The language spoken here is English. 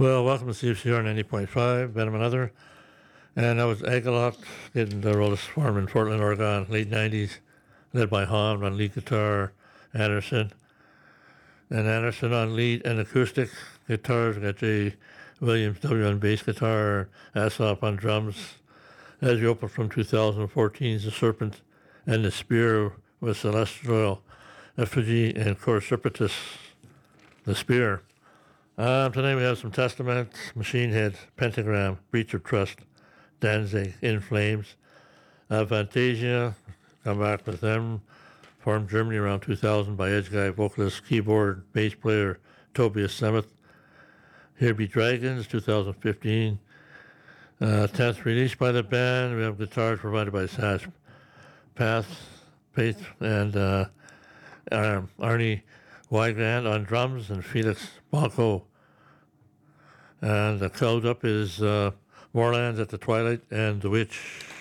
Well, welcome to CFCR 90.5, Venom and Other. And that was Agalot getting the Rollis Farm in Portland, Oregon, late 90s, led by Hahn on lead guitar, Anderson. And Anderson on lead and acoustic guitars. We got Jay Williams W on bass guitar, Asop on drums. As you open from 2014's The Serpent and the Spear with Celestial Effigy and Corserpetus, the Spear. Today we have some Testament, Machine Head, Pentagram, Breach of Trust, Danzig, In Flames, Fantasia, come back with them, formed Germany around 2000 by Edge Guy, vocalist, keyboard, bass player, Tobias Sammet. Here Be Dragons, 2015. 10th release by the band. We have guitars provided by Sash Paith and Arnie Weigand on drums and Felix Bonko. And the code up is Moorlands at the Twilight and The Witch.